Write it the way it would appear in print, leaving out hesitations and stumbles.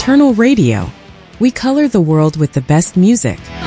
Eternal Radio. We color the world with the best music.